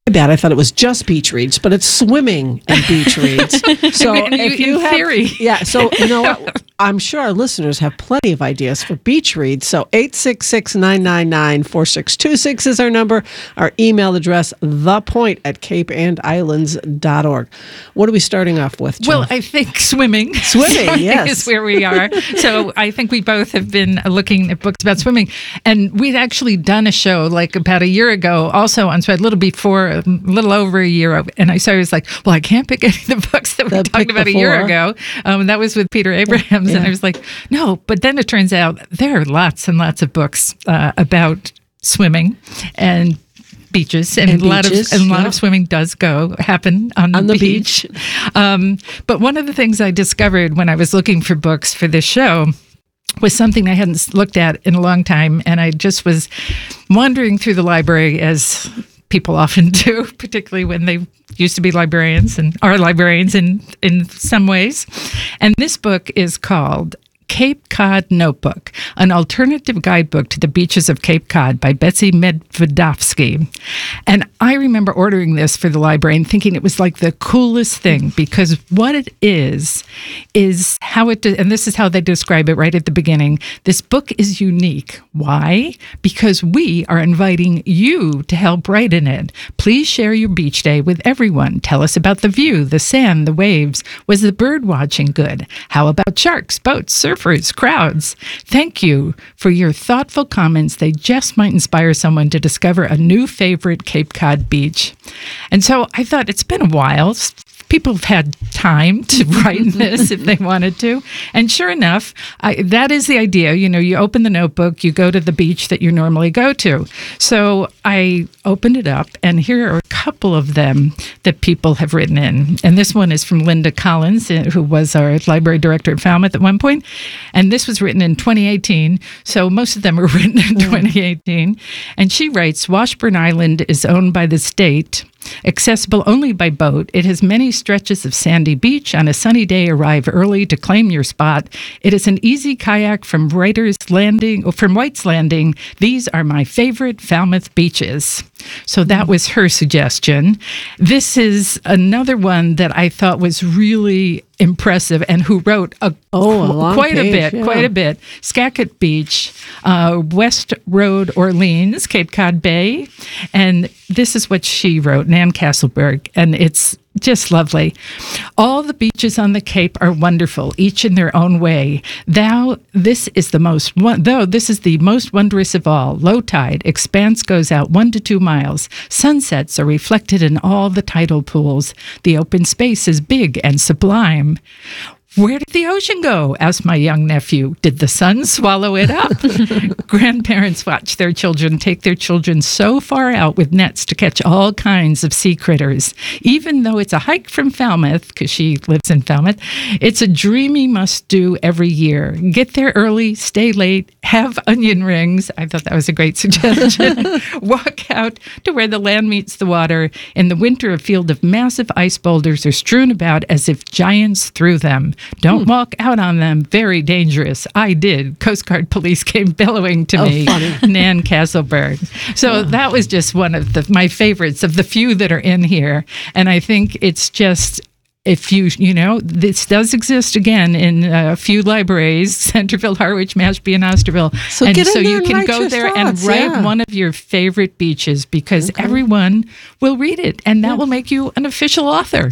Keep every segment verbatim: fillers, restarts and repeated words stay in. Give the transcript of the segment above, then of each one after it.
My bad. I thought it was just beach reads, but it's swimming and beach reads. So if you in have, theory. yeah. So you know what? I'm sure our listeners have plenty of ideas for beach reads. So eight six six, nine nine nine, four six two six is our number. Our email address, thepoint at cape and islands dot org. What are we starting off with, Jen? Well, I think swimming. Swimming, yes. is where we are. So I think we both have been looking at books about swimming. And we'd actually done a show like about a year ago, also on Spread, a little before, a little over a year. And I started was like, well, I can't pick any of the books that we The talked about before. a year ago. Um, that was with Peter Abrahams. Yeah. And I was like, no. But then it turns out there are lots and lots of books uh, about swimming and beaches, and, And a lot beaches, of and a lot yeah. of swimming does go happen on the, On the beach. Um, but one of the things I discovered when I was looking for books for this show was something I hadn't looked at in a long time, and I just was wandering through the library as people often do, particularly when they used to be librarians and are librarians in in some ways. And this book is called Cape Cod Notebook, an alternative guidebook to the beaches of Cape Cod by Betsy Medvedovsky. And I remember ordering this for the library and thinking it was like the coolest thing, because what it is, is how it, and this is how they describe it right at the beginning, this book is unique. Why? Because we are inviting you to help write in it. Please share your beach day with everyone. Tell us about the view, the sand, the waves. Was the bird watching good? How about sharks, boats, surfers, crowds? Thank you for your thoughtful comments. They just might inspire someone to discover a new favorite Cape Cod beach. And so I thought, it's been a while. People have had time to write this if they wanted to. And sure enough, I, that is the idea. You know, you open the notebook, you go to the beach that you normally go to. So I opened it up, and here are a couple of them that people have written in. And this one is from Linda Collins, who was our library director at Falmouth at one point. And this was written in twenty eighteen. So most of them were written in twenty eighteen. And she writes, Washburn Island is owned by the state, accessible only by boat. It has many stretches of sandy beach. On a sunny day, arrive early to claim your spot. It is an easy kayak from Writer's Landing, or from White's Landing. These are my favorite Falmouth beaches. So that was her suggestion. This is another one that I thought was really impressive, and who wrote a, Oh, a long quite page, a bit, yeah. quite a bit. Skagit Beach, uh, West Road, Orleans, Cape Cod Bay. And this is what she wrote, Nan Castleberg, and it's just lovely. All the beaches on the Cape are wonderful, each in their own way. Thou, this is the most, though this is the most wondrous of all. Low tide, expanse goes out one to two miles. Sunsets are reflected in all the tidal pools. The open space is big and sublime. Where did the ocean go? Asked my young nephew. Did the sun swallow it up? Grandparents watch their children take their children so far out with nets to catch all kinds of sea critters. Even though it's a hike from Falmouth, because she lives in Falmouth, it's a dreamy must-do every year. Get there early, stay late, have onion rings. I thought that was a great suggestion. Walk out to where the land meets the water. In the winter, a field of massive ice boulders are strewn about as if giants threw them. Don't hmm. walk out on them. Very dangerous. I did. Coast Guard police came bellowing to oh, me. Funny. Nan Castleberg. So yeah. that was just one of the, my favorites of the few that are in here. And I think it's just, if you, you know, this does exist again in a few libraries, Centerville, Harwich, Mashpee, and Osterville. So and get in so there you and can write go your there thoughts, and write yeah. one of your favorite beaches, because Okay. everyone will read it, and that Yeah. will make you an official author.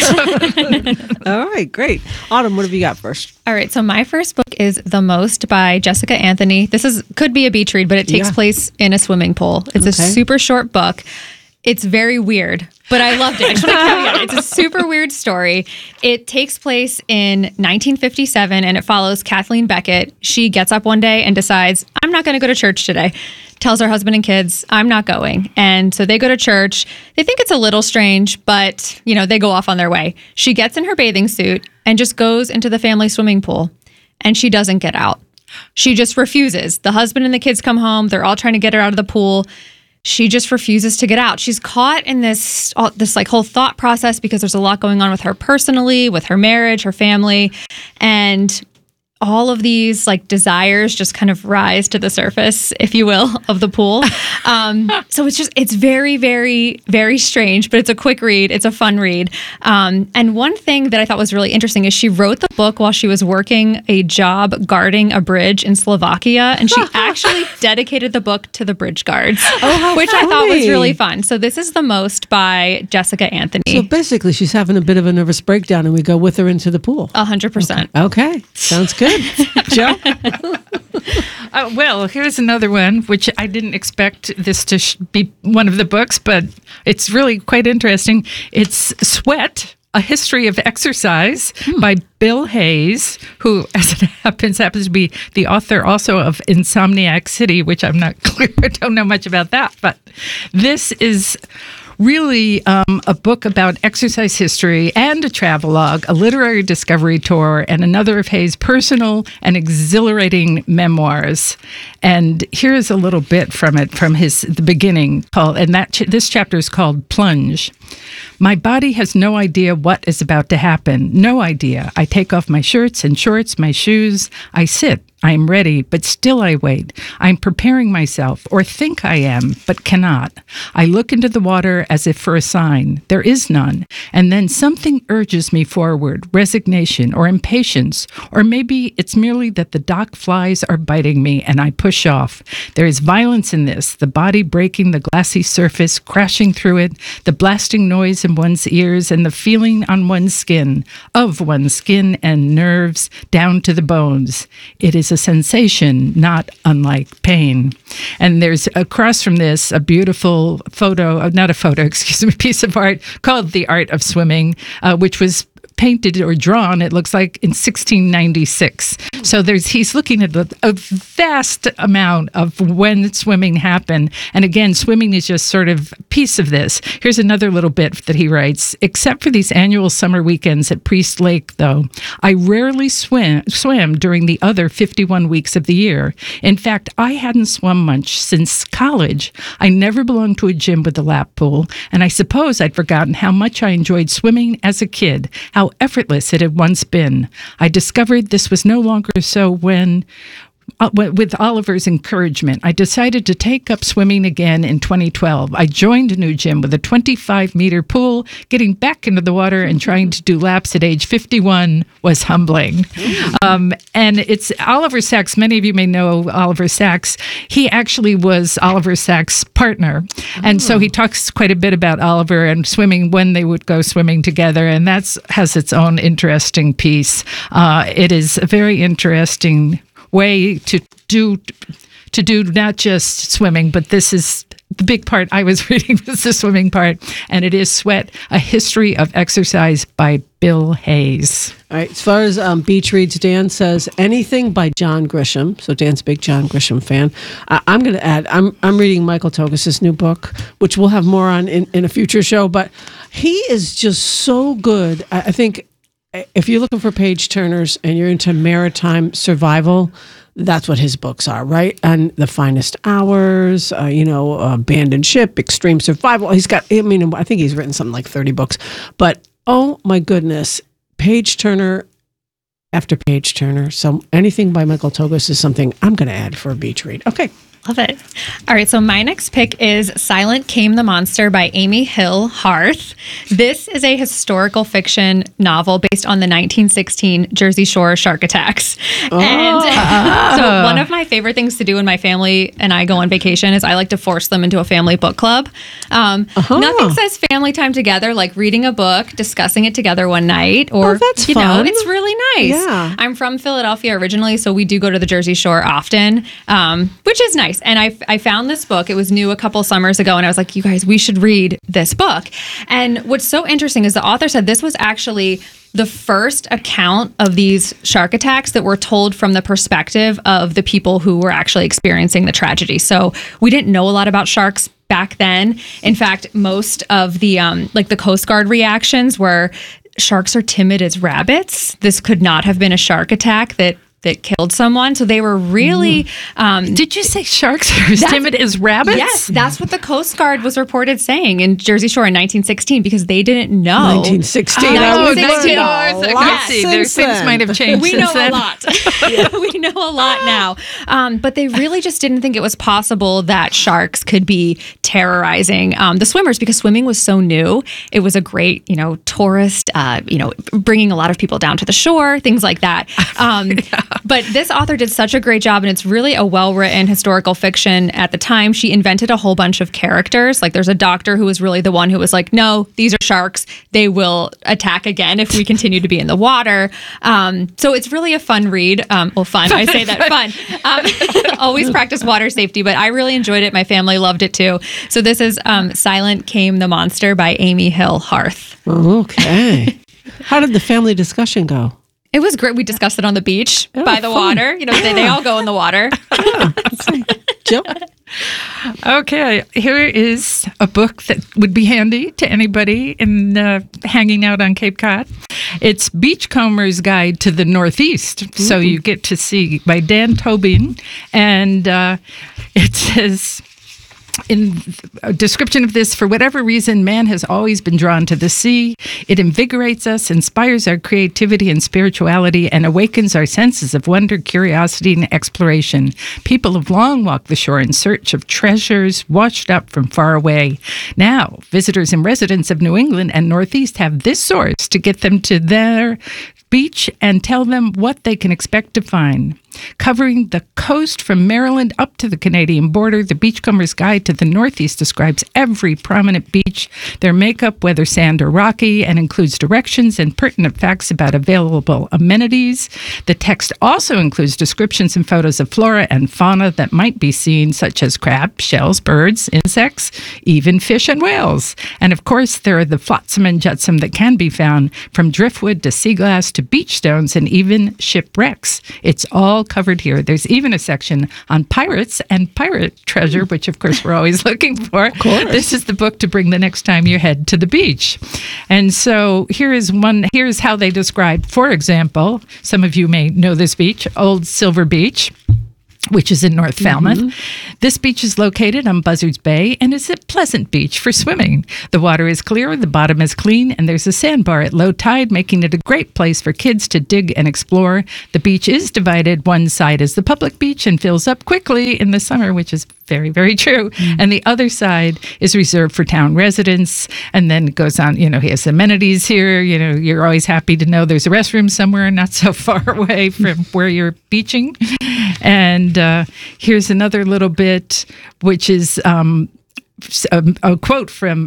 All right, great. Autumn, what have you got first? All right, so my first book is The Most by Jessica Anthony. This is could be a beach read, but it takes Yeah. place in a swimming pool. It's Okay. a super short book. It's very weird, but I loved it. I just want to caveat, it's a super weird story. It takes place in nineteen fifty-seven, and it follows Kathleen Beckett. She gets up one day and decides, I'm not going to go to church today. Tells her husband and kids, I'm not going. And so they go to church. They think it's a little strange, but, you know, they go off on their way. She gets in her bathing suit and just goes into the family swimming pool, and she doesn't get out. She just refuses. The husband and the kids come home. They're all trying to get her out of the pool. She just refuses to get out. She's caught in this all, this like whole thought process because there's a lot going on with her personally, with her marriage, her family. And all of these like desires just kind of rise to the surface, if you will, of the pool. Um, so it's just, it's very, very, very strange, but it's a quick read. It's a fun read. Um, and one thing that I thought was really interesting is she wrote the book while she was working a job guarding a bridge in Slovakia. And she actually dedicated the book to the bridge guards, Oh, which I thought was funny. really fun. So this is The Most by Jessica Anthony. So basically, she's having a bit of a nervous breakdown, and we go with her into the pool. A hundred percent. Okay, sounds good. Joe? Uh, well, here's another one, which I didn't expect this to sh- be one of the books, but it's really quite interesting. It's Sweat, A History of Exercise by Bill Hayes, who, as it happens, happens to be the author also of Insomniac City, which I'm not clear, I don't know much about that, but this is really um, a book about exercise history and a travelogue, a literary discovery tour, and another of Hayes' personal and exhilarating memoirs. And here's a little bit from it, from his the beginning, called, and that ch- this chapter is called Plunge. My body has no idea what is about to happen. No idea. I take off my shirts and shorts, my shoes. I sit. I am ready, but still I wait. I am preparing myself, or think I am, but cannot. I look into the water as if for a sign. There is none. And then something urges me forward, resignation or impatience, or maybe it's merely that the dock flies are biting me and I push off. There is violence in this, the body breaking the glassy surface, crashing through it, the blasting noise in one's ears, and the feeling on one's skin, of one's skin and nerves, down to the bones. It is a sensation not unlike pain. And there's across from this a beautiful photo, not a photo, excuse me, piece of art called The Art of Swimming, uh, which was painted or drawn, it looks like, in sixteen ninety-six. So there's he's looking at a vast amount of when swimming happened. And again, swimming is just sort of a piece of this. Here's another little bit that he writes. Except for these annual summer weekends at Priest Lake, though, I rarely swim, swim during the other fifty-one weeks of the year. In fact, I hadn't swum much since college. I never belonged to a gym with a lap pool, and I suppose I'd forgotten how much I enjoyed swimming as a kid, how effortless it had once been. I discovered this was no longer so when, uh, with Oliver's encouragement, I decided to take up swimming again in twenty twelve. I joined a new gym with a twenty-five meter pool. Getting back into the water and trying to do laps at age fifty-one was humbling. Um, and it's Oliver Sacks. Many of you may know Oliver Sacks. He actually was Oliver Sacks' partner. And so he talks quite a bit about Oliver and swimming when they would go swimming together. And that has its own interesting piece. Uh, it is a very interesting way to do to do not just swimming, but this is the big part I was reading was the swimming part, and it is Sweat, A History of Exercise by Bill Hayes. All right, as far as um, beach reads, Dan says anything by John Grisham. So Dan's a big John Grisham fan. I, I'm going to add, I'm I'm reading Michael Togas' new book, which we'll have more on in, in a future show, but he is just so good. I, I think if you're looking for page turners and you're into maritime survival, that's what his books are, right? And The Finest Hours, uh, you know, uh, Abandoned Ship, Extreme Survival. He's got, I mean, I think he's written something like thirty books. But, oh my goodness, page turner after page turner. So anything by Michael Togas is something I'm going to add for a beach read. Okay. Love it. All right, so my next pick is Silent Came the Monster by Amy Hill Harth. This is a historical fiction novel based on the nineteen sixteen Jersey Shore shark attacks. Oh. And so one of my favorite things to do when my family and I go on vacation is I like to force them into a family book club. Um, Uh-huh. Nothing says family time together like reading a book, discussing it together one night, or, Oh, that's you fun. know, it's really nice. Yeah. I'm from Philadelphia originally, so we do go to the Jersey Shore often, um, which is nice. And I, I found this book. It was new a couple summers ago, and I was like, you guys, we should read this book. And what's so interesting is the author said this was actually the first account of these shark attacks that were told from the perspective of the people who were actually experiencing the tragedy. So we didn't know a lot about sharks back then. In fact, most of the um, like the Coast Guard reactions were sharks are timid as rabbits. This could not have been a shark attack that that killed someone. So they were really. Um, Did you say sharks are as timid as rabbits? Yes, that's what the Coast Guard was reported saying in Jersey Shore in nineteen sixteen because they didn't know. nineteen sixteen. Oh, I was nineteen learning a I lot see. Their since things then. might have changed We since know then. a lot. We know a lot now. Um, but they really just didn't think it was possible that sharks could be terrorizing um, the swimmers because swimming was so new. It was a great, you know, tourist, uh, you know, bringing a lot of people down to the shore, things like that. Um, yeah. But this author did such a great job, and it's really a well-written historical fiction. At the time, she invented a whole bunch of characters. Like there's a doctor who was really the one who was like, no, these are sharks. They will attack again if we continue to be in the water. Um, so it's really a fun read. Um, well, fun. I say that fun. Um, always practice water safety, but I really enjoyed it. My family loved it too. So this is um, Silent Came the Monster by Amy Hill Hearth. Okay. How did the family discussion go? It was great. We discussed it on the beach Oh, by the fun. water. You know, they, they all go in the water. Jill? Okay, here is a book that would be handy to anybody in uh, hanging out on Cape Cod. It's Beachcomber's Guide to the Northeast. Mm-hmm. So you get to see by Dan Tobin. And uh, it says, in a description of this, for whatever reason, man has always been drawn to the sea. It invigorates us, inspires our creativity and spirituality, and awakens our senses of wonder, curiosity, and exploration. People have long walked the shore in search of treasures washed up from far away. Now, visitors and residents of New England and Northeast have this source to get them to their beach and tell them what they can expect to find. Covering the coast from Maryland up to the Canadian border, the Beachcomber's Guide to the Northeast describes every prominent beach, their makeup, whether sand or rocky, and includes directions and pertinent facts about available amenities. The text also includes descriptions and photos of flora and fauna that might be seen, such as crabs, shells, birds, insects, even fish and whales. And of course, there are the flotsam and jetsam that can be found, from driftwood to sea glass to beach stones and even shipwrecks. It's all covered here. There's even a section on pirates and pirate treasure, which of course we're always looking for. Of course. This is the book to bring the next time you head to the beach. And so here is one, here's how they describe, for example, some of you may know this beach, Old Silver Beach, which is in North Falmouth. Mm-hmm. This beach is located on Buzzards Bay and is a pleasant beach for swimming. The water is clear, the bottom is clean, and there's a sandbar at low tide, making it a great place for kids to dig and explore. The beach is divided. One side is the public beach and fills up quickly in the summer, which is very, very true. Mm-hmm. And the other side is reserved for town residents. And then it goes on, you know, he has amenities here. You know, you're always happy to know there's a restroom somewhere not so far away from where you're beaching. And uh, here's another little bit, which is um, a, a quote from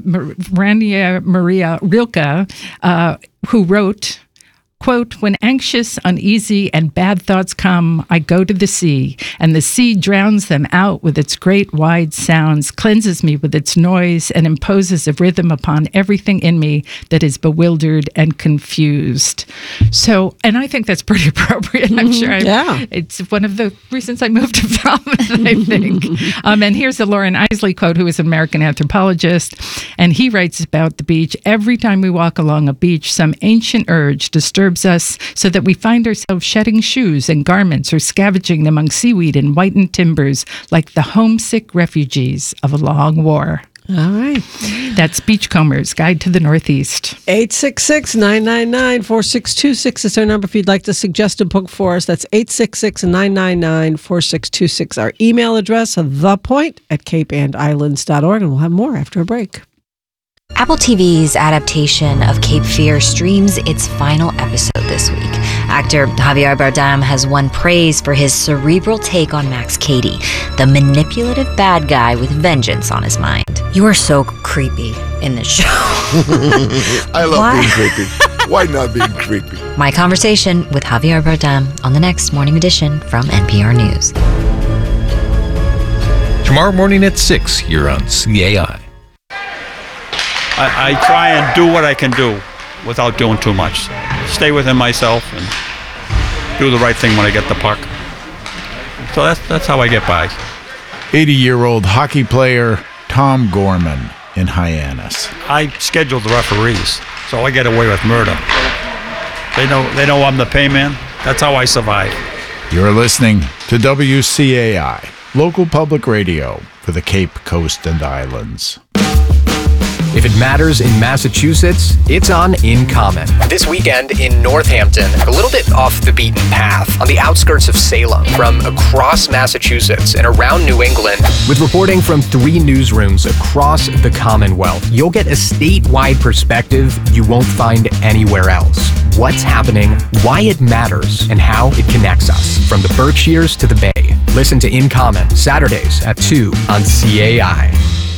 Rania Maria Rilke, uh, who wrote, quote, when anxious, uneasy, and bad thoughts come, I go to the sea, and the sea drowns them out with its great wide sounds, cleanses me with its noise, and imposes a rhythm upon everything in me that is bewildered and confused. So, and I think that's pretty appropriate. I'm sure. I've, yeah. It's one of the reasons I moved to Falmouth, I think. um, and here's a Lauren Isley quote, who is an American anthropologist, and he writes about the beach, every time we walk along a beach, some ancient urge disturbs us so that we find ourselves shedding shoes and garments or scavenging among seaweed and whitened timbers like the homesick refugees of a long war. All right. That's Beachcomber's Guide to the Northeast. eight six six, nine nine nine, four six two six is our number if you'd like to suggest a book for us. That's eight six six, nine nine nine, four six two six. Our email address, thepoint at cape and islands dot org, and we'll have more after a break. Apple T V's adaptation of Cape Fear streams its final episode this week. Actor Javier Bardem has won praise for his cerebral take on Max Cady, the manipulative bad guy with vengeance on his mind. You are so creepy in this show. I love Why? being creepy. Why not being creepy? My conversation with Javier Bardem on the next Morning Edition from N P R News. Tomorrow morning at six here on C A I. I, I try and do what I can do without doing too much. Stay within myself and do the right thing when I get the puck. So that's that's how I get by. eighty-year-old hockey player Tom Gorman in Hyannis. I schedule the referees, so I get away with murder. They know they know I'm the pay man. That's how I survive. You're listening to W C A I, local public radio for the Cape Coast and Islands. If it matters in Massachusetts, it's on In Common. This weekend in Northampton, a little bit off the beaten path, on the outskirts of Salem, from across Massachusetts and around New England. With reporting from three newsrooms across the Commonwealth, you'll get a statewide perspective you won't find anywhere else. What's happening, why it matters, and how it connects us, from the Berkshires to the Bay. Listen to In Common, Saturdays at two on C A I.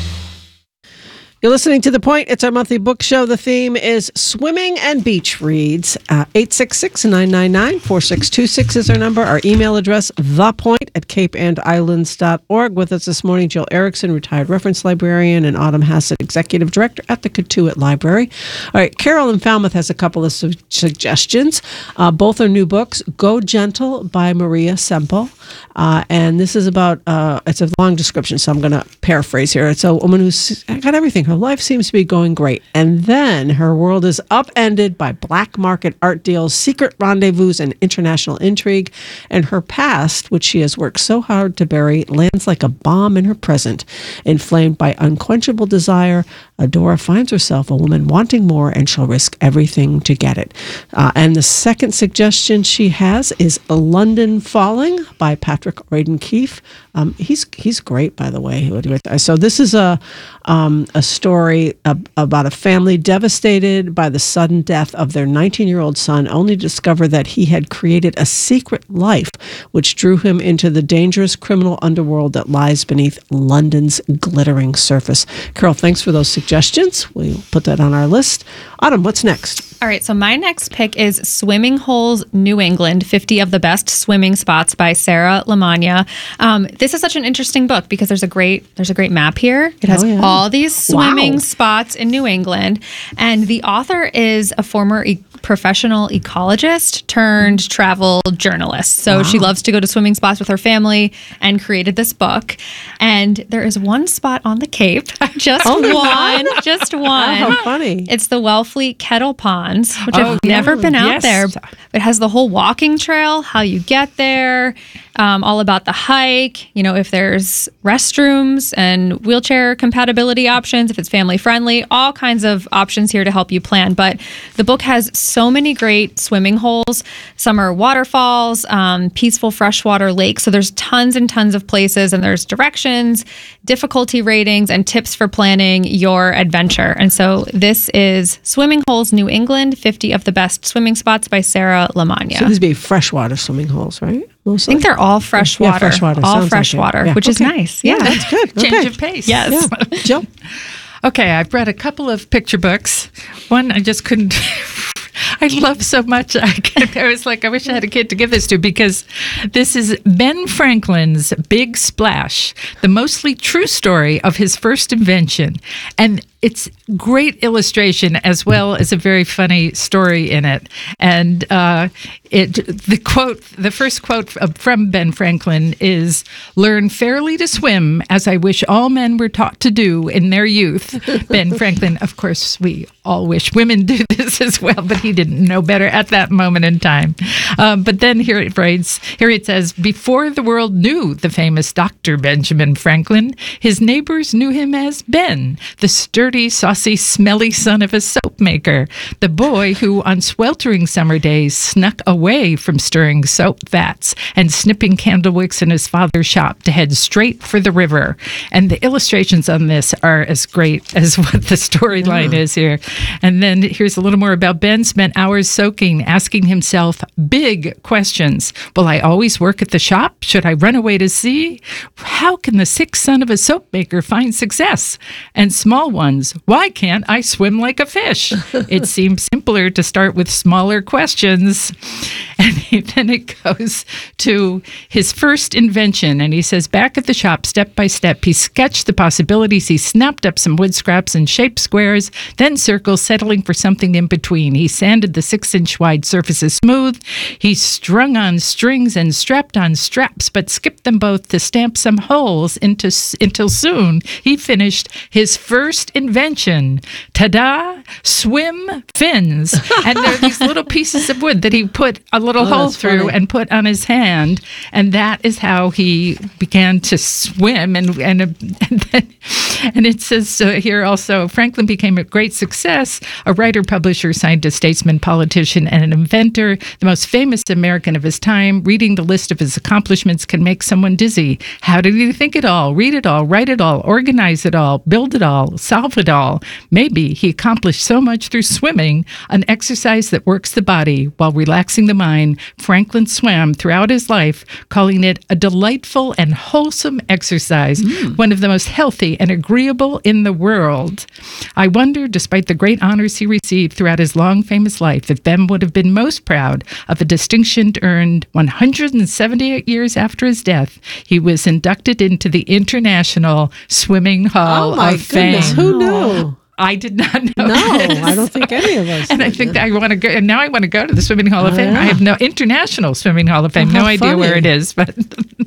You're listening to The Point. It's our monthly book show. The theme is swimming and beach reads. Uh, eight six six, nine nine nine, four six two six is our number. Our email address, thepoint at cape and islands dot org. With us this morning, Jill Erickson, retired reference librarian, and Autumn Hassett, executive director at the Cotuit Library. All right, Carol in Falmouth has a couple of su- suggestions. Uh, both are new books. Go Gentle by Maria Semple. Uh, and this is about, uh, it's a long description, so I'm going to paraphrase here. It's a woman who's got everything. Her life seems to be going great. And then her world is upended by black market art deals, secret rendezvous, and international intrigue. And her past, which she has worked so hard to bury, lands like a bomb in her present. Inflamed by unquenchable desire, Adora finds herself a woman wanting more, and she'll risk everything to get it. Uh, and the second suggestion she has is London Falling by Patrick Royden Keefe. Um, he's he's great, by the way. So this is a um, a story ab- about a family devastated by the sudden death of their nineteen-year-old son, only to discover that he had created a secret life which drew him into the dangerous criminal underworld that lies beneath London's glittering surface. Carol, thanks for those suggestions. We'll put that on our list. Autumn, what's next? All right, so my next pick is Swimming Holes New England, fifty of the Best Swimming Spots by Sarah Lamagna. Um, this is such an interesting book because there's a great there's a great map here. It has Oh, yeah. all these swimming Wow. spots in New England, and the author is a former e- professional ecologist turned travel journalist. So she loves to go to swimming spots with her family and created this book. And there is one spot on the Cape, just one, just one. Oh, how funny. It's the Wellfleet Kettle Ponds, which Oh, I've never yeah. been out Yes. there. It has the whole walking trail, how you get there, um, all about the hike, you know, if there's restrooms and wheelchair compatibility options, if it's family friendly, all kinds of options here to help you plan. But the book has so many great swimming holes. Some are waterfalls, um, peaceful freshwater lakes. So there's tons and tons of places, and there's directions, difficulty ratings, and tips for planning your adventure. And so this is Swimming Holes New England, fifty of the Best Swimming Spots by Sarah Lamagna. So these be freshwater swimming holes, right? I Mostly? think they're all freshwater. Yeah, freshwater. All Sounds like it. freshwater, Yeah. which is Okay. nice. Yeah. That's good. Change Okay. of pace. Yes. Yeah. Jill? Okay, I've read a couple of picture books. One I just couldn't. I love so much. I, could, I was like, I wish I had a kid to give this to, because this is Ben Franklin's Big Splash, the mostly true story of his first invention. And it's great illustration as well as a very funny story in it. And uh, it the quote, the first quote from Ben Franklin is, "Learn fairly to swim, as I wish all men were taught to do in their youth." Ben Franklin, of course, we all wish women do this as well, but he didn't know better at that moment in time. Um, but then here it writes, here it says, "Before the world knew the famous Doctor Benjamin Franklin, his neighbors knew him as Ben, the sturdy, saucy, smelly son of a soap maker, the boy who on sweltering summer days snuck away from stirring soap vats and snipping candle wicks in his father's shop to head straight for the river." And the illustrations on this are as great as what the storyline is here. And then here's a little more about Ben. Spent hours soaking, asking himself big questions. Will I always work at the shop? Should I run away to sea? How can the sick son of a soap maker find success? And small ones, why can't I swim like a fish? It seems simpler to start with smaller questions. And he, then it goes to his first invention. And he says, back at the shop, step by step, he sketched the possibilities. He snapped up some wood scraps and shaped squares, then circles, settling for something in between. He sanded the six-inch wide surfaces smooth. He strung on strings and strapped on straps, but skipped them both to stamp some holes into, until soon he finished his first invention. Ta-da! Swim fins. And there are these little pieces of wood that he put a little Oh, hole that's through funny. and put on his hand, and that is how he began to swim. And and and, then, and it says uh, here also, Franklin became a great success, a writer, publisher, scientist, statesman, politician, and an inventor, the most famous American of his time. Reading the list of his accomplishments can make someone dizzy. How did he think it all, read it all, write it all, organize it all, build it all, solve it all? Maybe he accomplished so much through swimming, an exercise that works the body while relaxing the mind. Franklin swam throughout his life, calling it a delightful and wholesome exercise, mm. one of the most healthy and agreeable in the world. I wonder, despite the great honors he received throughout his long, famous life, if Ben would have been most proud of a distinction earned one hundred seventy-eight years after his death. He was inducted into the International Swimming Hall Oh my of goodness, Fame. who knew? I did not know. No, this. I don't think any of us And I did. think that I want to go. And now I want to go to the Swimming Hall of Oh, Fame. yeah. I have no International Swimming Hall of Fame. Oh, no how idea where funny. it is, but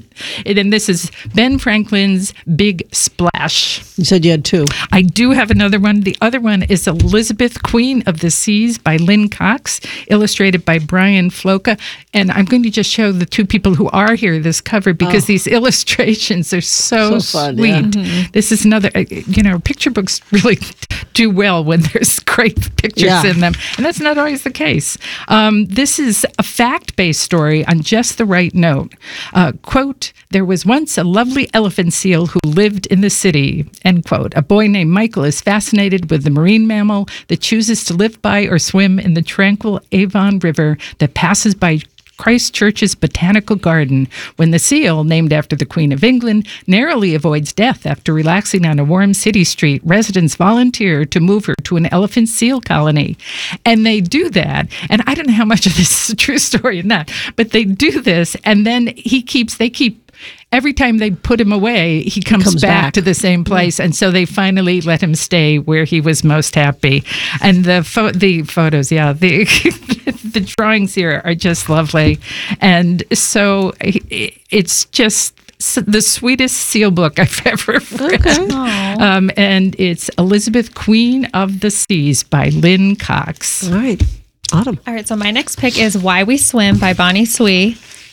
it, and this is Ben Franklin's Big Splash. You said you had two. I do have another one. The other one is Elizabeth, Queen of the Seas by Lynn Cox, illustrated by Brian Floca. And I'm going to just show the two people who are here this cover because Oh. these illustrations are so, So fun, sweet. yeah. This is another, uh, you know, picture books really do well when there's great pictures Yeah. in them. And that's not always the case. Um, this is a fact-based story on just the right note. Uh, quote, there was once a lovely elephant seal who lived in the city, end quote. A boy named Michael is fascinated with the marine mammal that chooses to live by or swim in the tranquil Avon River that passes by Christchurch's Botanical Garden, when the seal, named after the Queen of England, narrowly avoids death after relaxing on a warm city street, residents volunteer to move her to an elephant seal colony. And they do that. And I don't know how much of this is a true story or not, but they do this. And then he keeps, they keep, every time they put him away, he comes, comes back, back. to the same place. And so they finally let him stay where he was most happy. And the pho- the photos, yeah, the the drawings here are just lovely. And so i- it's just s- the sweetest seal book I've ever read. Okay. Um, and it's Elizabeth, Queen of the Seas by Lynn Cox. All right. Autumn. All right, so my next pick is Why We Swim by Bonnie Swee.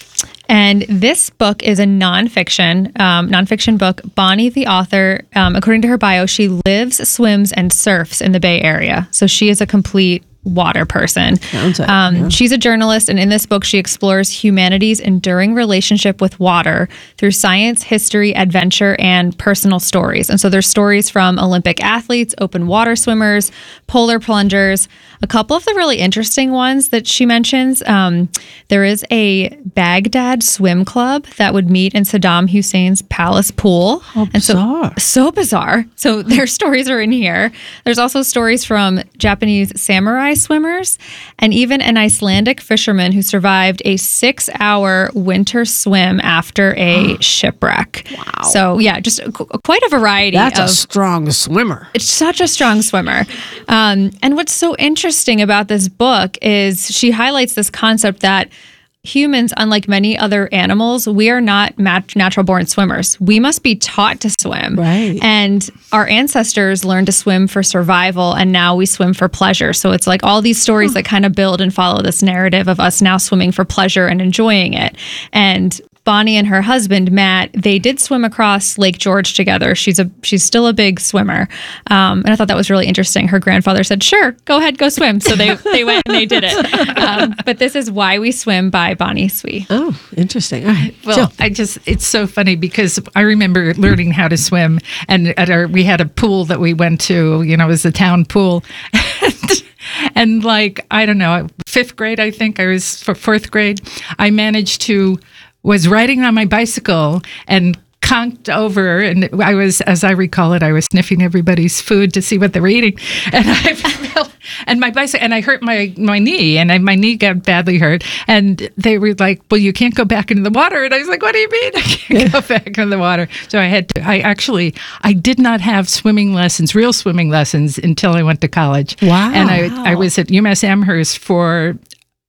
And this book is a nonfiction, um, nonfiction book. Bonnie, the author, um, according to her bio, she lives, swims, and surfs in the Bay Area. So she is a complete water person. Sounds like it, um, yeah. She's a journalist, and in this book, she explores humanity's enduring relationship with water through science, history, adventure, and personal stories. And so there's stories from Olympic athletes, open water swimmers, polar plungers. A couple of the really interesting ones that she mentions, um, there is a Baghdad swim club that would meet in Saddam Hussein's palace pool. How And so, bizarre. so bizarre. So their stories are in here. There's also stories from Japanese samurai swimmers and even an Icelandic fisherman who survived a six-hour winter swim after a shipwreck. Wow. So yeah, just qu- quite a variety That's of a strong swimmer. it's such a strong swimmer. Um, and what's so interesting about this book is she highlights this concept that humans, unlike many other animals, we are not mat- natural born swimmers. We must be taught to swim. Right. And our ancestors learned to swim for survival, and now we swim for pleasure. So it's like all these stories that kind of build and follow this narrative of us now swimming for pleasure and enjoying it. And Bonnie and her husband Matt, they did swim across Lake George together. She's a she's still a big swimmer, um, and I thought that was really interesting. Her grandfather said, "Sure, go ahead, go swim." So they they went and they did it. Um, but this is Why We Swim by Bonnie Swee. Oh, interesting. All right. Well, Jill. I just, it's so funny because I remember learning how to swim, and at our, we had a pool that we went to, you know, it was a town pool. and, and like, I don't know, fifth grade, I think I was for fourth grade, I managed to, was riding on my bicycle and conked over, and I was, as I recall it, I was sniffing everybody's food to see what they were eating, and I fell, and my bicycle, and I hurt my my knee, and I, my knee got badly hurt, and they were like, "Well, you can't go back into the water," and I was like, "What do you mean I can't go back into the water?" So I had to. I actually, I did not have swimming lessons, real swimming lessons, until I went to college. Wow. And I I was at UMass Amherst for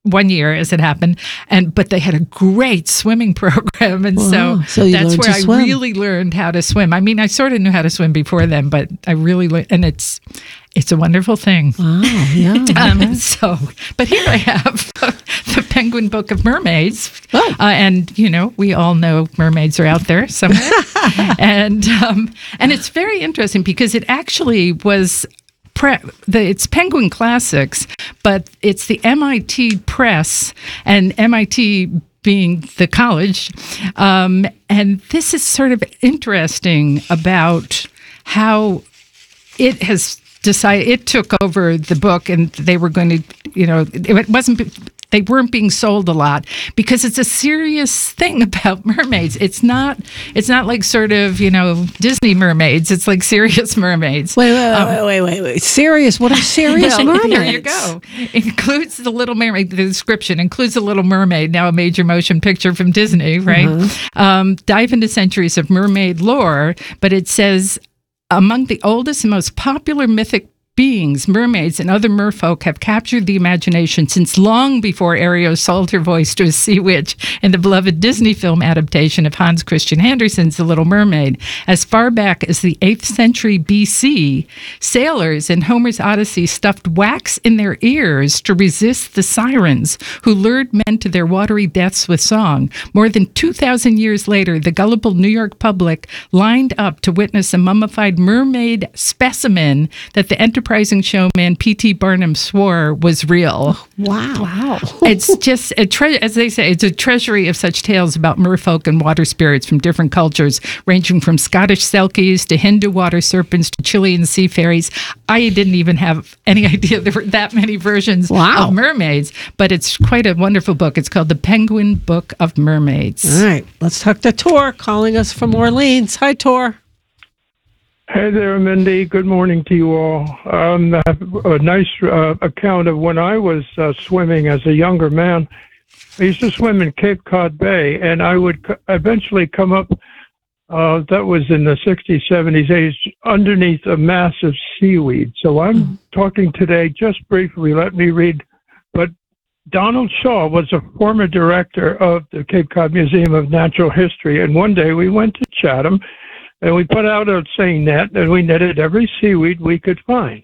one year as it happened, and but they had a great swimming program, and Wow. so, So you that's learned where to I swim. really learned how to swim. I mean, I sort of knew how to swim before then, but I really learned, and it's it's a wonderful thing. Wow, yeah. Um, so, but here I have the Penguin Book of Mermaids, Oh. uh, and you know we all know mermaids are out there somewhere, and um, and it's very interesting because it actually was. Pre- the, it's Penguin Classics, but it's the M I T Press, and M I T being the college. Um, and this is sort of interesting about how it has decided, it took over the book, and they were going to, you know, it wasn't, they weren't being sold a lot because it's a serious thing about mermaids. It's not, it's not like sort of, you know, Disney mermaids. It's like serious mermaids. Wait, wait, wait, wait, wait, wait, wait. Serious? What are serious Well, mermaids? There you go. Includes the Little Mermaid. The description includes the Little Mermaid, now a major motion picture from Disney, right? Uh-huh. Um, dive into centuries of mermaid lore, but it says among the oldest and most popular mythic beings, mermaids, and other merfolk have captured the imagination since long before Ariel sold her voice to a sea witch in the beloved Disney film adaptation of Hans Christian Andersen's The Little Mermaid. As far back as the eighth century B C, sailors in Homer's Odyssey stuffed wax in their ears to resist the sirens who lured men to their watery deaths with song. More than two thousand years later, the gullible New York public lined up to witness a mummified mermaid specimen that the enterprising showman P T Barnum swore was real. Wow. Wow. It's just, a tre- as they say, it's a treasury of such tales about merfolk and water spirits from different cultures, ranging from Scottish selkies to Hindu water serpents to Chilean sea fairies. I didn't even have any idea there were that many versions Wow. of mermaids, but it's quite a wonderful book. It's called The Penguin Book of Mermaids. All right. Let's talk to Tor calling us from Orleans. Hi, Tor. Hey there, Mindy. Good morning to you all. Um, I have a nice uh, account of when I was uh, swimming as a younger man. I used to swim in Cape Cod Bay, and I would c- eventually come up, uh, that was in the sixties, seventies, eighties, underneath a massive seaweed. So I'm talking today just briefly, let me read, but Donald Shaw was a former director of the Cape Cod Museum of Natural History, and one day we went to Chatham, and we put out a seine net, and we netted every seaweed we could find.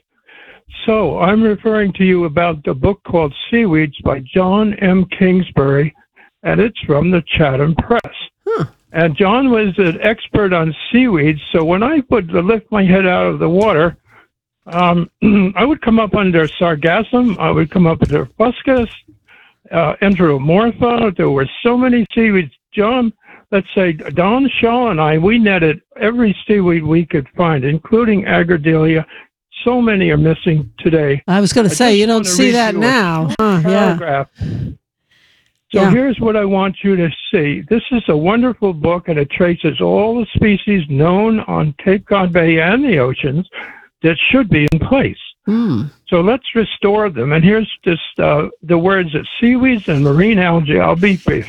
So I'm referring to you about the book called Seaweeds by John M. Kingsbury, and it's from the Chatham Press. Huh. And John was an expert on seaweeds, so when I would lift my head out of the water, um, I would come up under sargassum, I would come up under fuscus, uh, enteromorpha. There were so many seaweeds. John, let's say Don Shaw and I, we netted every seaweed we could find, including Agardelia. So many are missing today. I was going to I say, just you don't wanna see read that you a now. Huh, yeah. Paragraph. So Yeah. here's what I want you to see. This is a wonderful book, and it traces all the species known on Cape Cod Bay and the oceans that should be in place. Hmm. So let's restore them. And here's just uh, the words of seaweeds and marine algae. I'll be brief.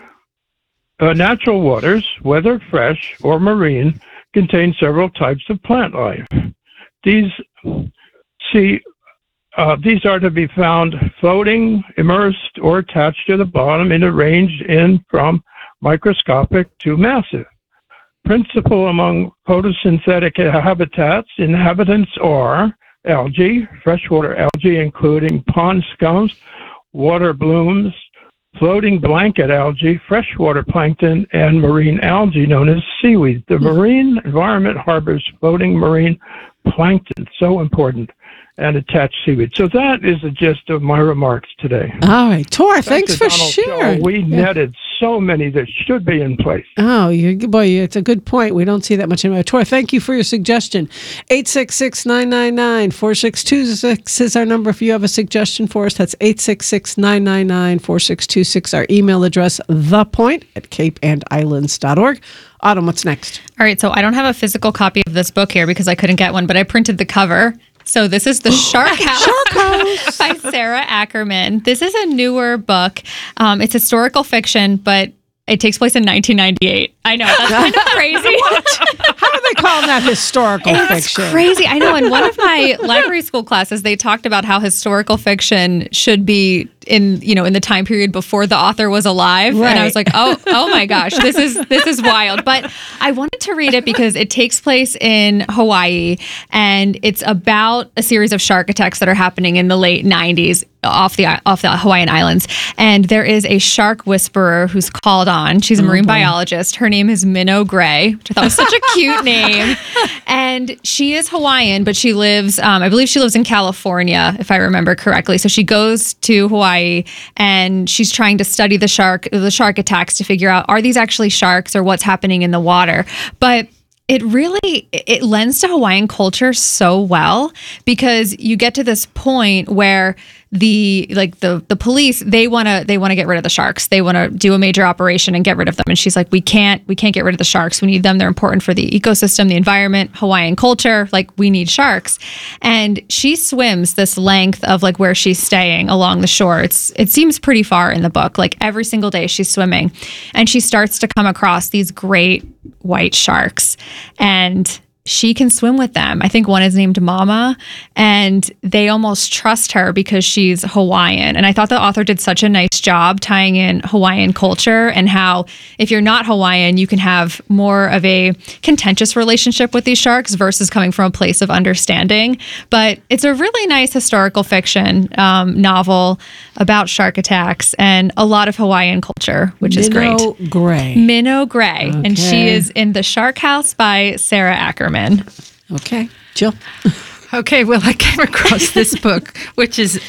Uh, natural waters, whether fresh or marine, contain several types of plant life. These, see, uh, these are to be found floating, immersed, or attached to the bottom and arranged in from microscopic to massive. Principal among photosynthetic habitats, inhabitants are algae, freshwater algae, including pond scums, water blooms, floating blanket algae, freshwater plankton, and marine algae known as seaweed. The marine environment harbors floating marine plankton, so important, and attached seaweed. So that is the gist of my remarks today. All right. Tor, thanks, to for Donald sharing. Shaw, we Yeah. netted so many that should be in place. Oh, you boy, it's a good point. We don't see that much anymore. Tor, thank you for your suggestion. eight six six, nine nine nine, four six two six is our number. If you have a suggestion for us, that's eight six six, nine nine nine, four six two six. Our email address, thepoint at cape and islands dot org. Autumn, what's next? All right, so I don't have a physical copy of this book here because I couldn't get one, but I printed the cover. So this is The Shark House, Shark House. by Sarah Ackerman. This is a newer book. Um, it's historical fiction, but It takes place in nineteen ninety-eight. I know, that's kind of crazy. How are they calling that historical It's fiction? crazy. I know. In one of my library school classes, they talked about how historical fiction should be in, you know, in the time period before the author was alive. Right. And I was like, oh, oh my gosh, this is this is wild. But I wanted to read it because it takes place in Hawaii, and it's about a series of shark attacks that are happening in the late nineties off the off the Hawaiian Islands. And there is a shark whisperer who's called on. She's a marine biologist. Her name is Minnow Gray, which I thought was such a cute name. And she is Hawaiian, but she lives, um, I believe she lives in California, if I remember correctly. So she goes to Hawaii and she's trying to study the shark, the shark attacks to figure out, are these actually sharks or what's happening in the water? But it really, it lends to Hawaiian culture so well, because you get to this point where the like the the police, they want to they want to get rid of the sharks. They want to do a major operation and get rid of them. And she's like, we can't we can't get rid of the sharks. We need them. They're important for the ecosystem, the environment, Hawaiian culture. Like, we need sharks. And she swims this length of like where she's staying along the shore. It's it seems pretty far in the book. Like, every single day she's swimming, and she starts to come across these great white sharks, and she can swim with them. I think one is named Mama, and they almost trust her because she's Hawaiian. And I thought the author did such a nice job tying in Hawaiian culture, and how if you're not Hawaiian, you can have more of a contentious relationship with these sharks versus coming from a place of understanding. But it's a really nice historical fiction um, novel about shark attacks and a lot of Hawaiian culture, which is great. Minnow Gray. Minnow Gray. And she Okay. is in The Shark House by Sarah Ackerman. Okay, Jill. Okay, well, I came across this book, which is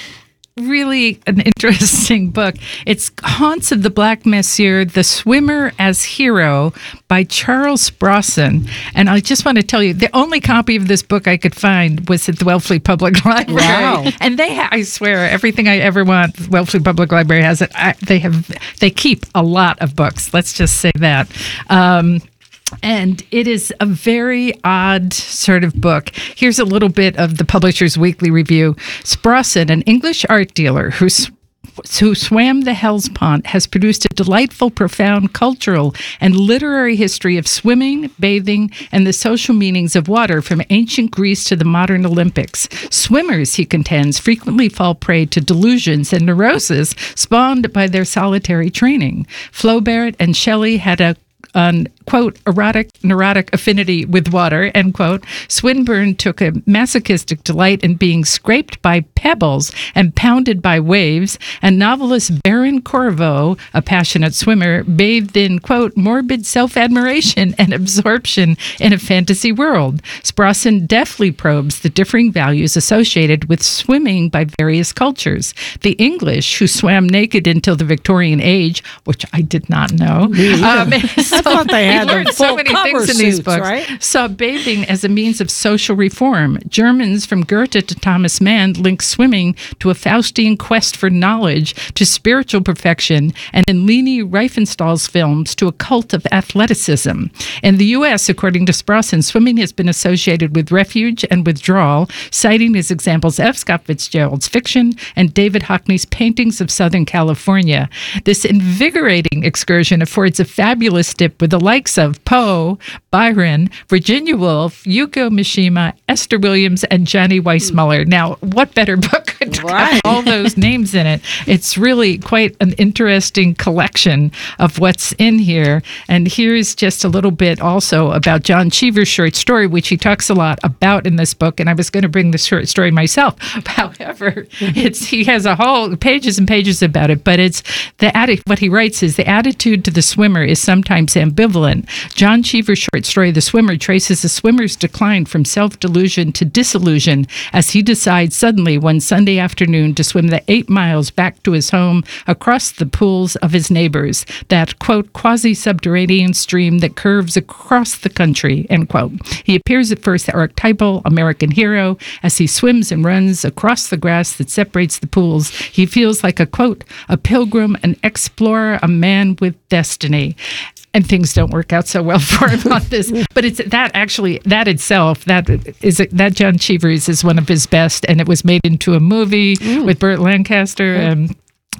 really an interesting book. It's Haunts of the Black Messier, The Swimmer as Hero by Charles Sprossen. And I just want to tell you, the only copy of this book I could find was at the Wellfleet Public Library. Wow. And they, ha- I swear, everything I ever want, Wellfleet Public Library has it. I, they have, they keep a lot of books. Let's just say that. Um, And it is a very odd sort of book. Here's a little bit of the Publisher's Weekly Review. Sprossen, an English art dealer who, sw- who swam the Hellespont, has produced a delightful, profound cultural and literary history of swimming, bathing, and the social meanings of water from ancient Greece to the modern Olympics. Swimmers, he contends, frequently fall prey to delusions and neuroses spawned by their solitary training. Flaubert and Shelley had a an, quote, erotic, neurotic affinity with water, end quote. Swinburne took a masochistic delight in being scraped by pebbles and pounded by waves, and novelist Baron Corvo, a passionate swimmer, bathed in, quote, morbid self-admiration and absorption in a fantasy world. Sprossen deftly probes the differing values associated with swimming by various cultures. The English, who swam naked until the Victorian age, which I did not know, um, I thought they had we learned the so full many cover things in these suits, books. right? Saw bathing as a means of social reform. Germans, from Goethe to Thomas Mann, linked swimming to a Faustian quest for knowledge, to spiritual perfection, and in Leni Riefenstahl's films, to a cult of athleticism. In the U S, according to Sprossen, swimming has been associated with refuge and withdrawal, citing as examples F. Scott Fitzgerald's fiction and David Hockney's paintings of Southern California. This invigorating excursion affords a fabulous dip with the likes of Poe, Byron, Virginia Woolf, Yuko Mishima, Esther Williams, and Johnny Weissmuller. Now, what better book could Right. have all those names in it? It's really quite an interesting collection of what's in here. And here's just a little bit also about John Cheever's short story, which he talks a lot about in this book. And I was going to bring the short story myself. However, it's he has a whole pages and pages about it. But it's the atti- what he writes is the attitude to the swimmer is sometimes ambivalent. John Cheever's short story, The Swimmer, traces a swimmer's decline from self-delusion to disillusion as he decides suddenly one Sunday afternoon to swim the eight miles back to his home across the pools of his neighbors, that, quote, quasi-subterranean stream that curves across the country, end quote. He appears at first the archetypal American hero. As he swims and runs across the grass that separates the pools, he feels like a, quote, a pilgrim, an explorer, a man with destiny. And things don't work out so well for him on this. But it's that actually, that itself, that is that John Cheever's is one of his best, and it was made into a movie mm. with Burt Lancaster. And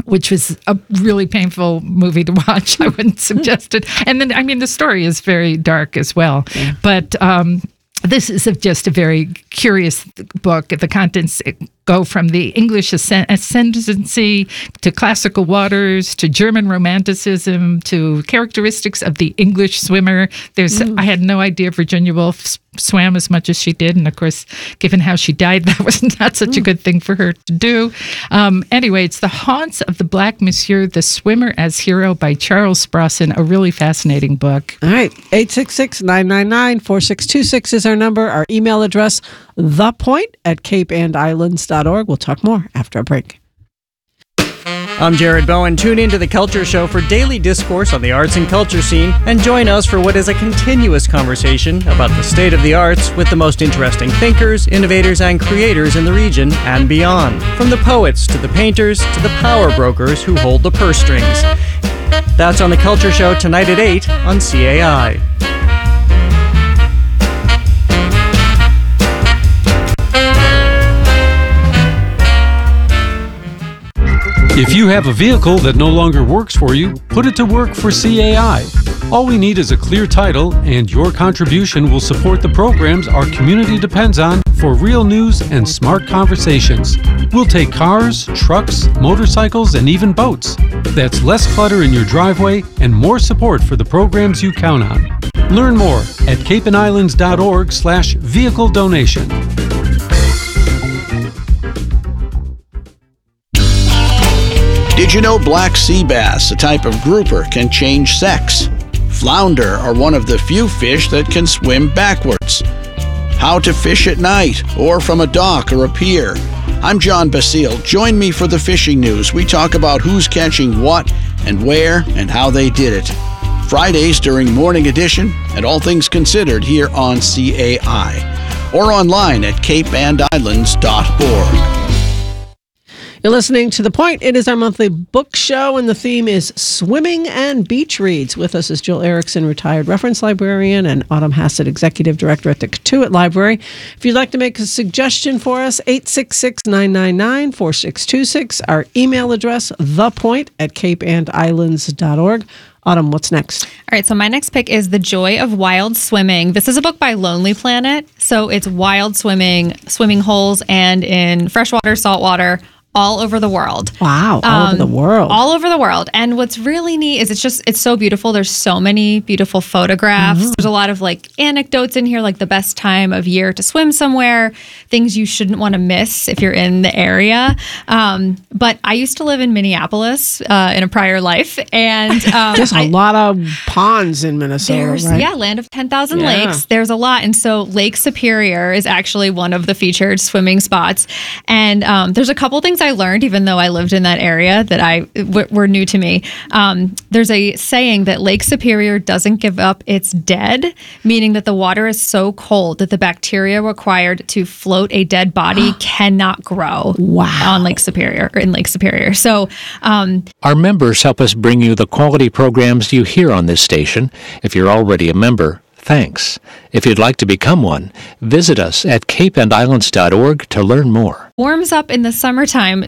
which was a really painful movie to watch. I wouldn't suggest it. And then, I mean, the story is very dark as well. Yeah. But um, this is a, just a very curious book. The contents go from the English ascendancy to classical waters to German romanticism to characteristics of the English swimmer. There's, mm. I had no idea Virginia Woolf swam as much as she did, and of course, given how she died, that was not such mm. a good thing for her to do. Um, anyway, it's The Haunts of the Black Monsieur, The Swimmer as Hero by Charles Sprossen, a really fascinating book. All right, eight six six, nine nine nine, four six two six is our number. Our email address, thepoint at cape and islands dot org. We'll talk more after a break. I'm Jared Bowen. Tune into The Culture Show for daily discourse on the arts and culture scene, and join us for what is a continuous conversation about the state of the arts with the most interesting thinkers, innovators, and creators in the region and beyond. From the poets to the painters to the power brokers who hold the purse strings. That's on The Culture Show tonight at eight on C A I. If you have a vehicle that no longer works for you, put it to work for C A I. All we need is a clear title, and your contribution will support the programs our community depends on for real news and smart conversations. We'll take cars, trucks, motorcycles, and even boats. That's less clutter in your driveway and more support for the programs you count on. Learn more at cape and islands dot org slash vehicle donation. Did you know black sea bass, a type of grouper, can change sex? Flounder are one of the few fish that can swim backwards. How to fish at night or from a dock or a pier. I'm John Basile. Join me for the fishing news. We talk about who's catching what and where and how they did it. Fridays during Morning Edition and All Things Considered here on C A I or online at cape and islands dot org. You're listening to The Point. It is our monthly book show, and the theme is swimming and beach reads. With us is Jill Erickson, retired reference librarian, and Autumn Hassett, executive director at the Cotuit Library. If you'd like to make a suggestion for us, eight six six, nine nine nine, four six two six. Our email address, thepoint at cape and islands dot org. Autumn, what's next? All right, so my next pick is The Joy of Wild Swimming. This is a book by Lonely Planet. So it's wild swimming, swimming holes, and in freshwater, saltwater, all over the world. Wow, all um, over the world. All over the world. And what's really neat is it's just, it's so beautiful. There's so many beautiful photographs. Mm-hmm. There's a lot of like anecdotes in here, like the best time of year to swim somewhere, things you shouldn't want to miss if you're in the area. Um, but I used to live in Minneapolis uh, in a prior life. And um, there's a I, lot of ponds in Minnesota, there's, right? Yeah, land of ten thousand yeah. lakes. There's a lot. And so Lake Superior is actually one of the featured swimming spots. And um, there's a couple things I learned, even though I lived in that area, that I w- were new to me. Um, there's a saying that Lake Superior doesn't give up its dead, meaning that the water is so cold that the bacteria required to float a dead body cannot grow wow. on Lake Superior or in Lake Superior. So um, our members help us bring you the quality programs you hear on this station. If you're already a member, thanks. If you'd like to become one, visit us at cape and islands dot org to learn more. Warms up in the summertime,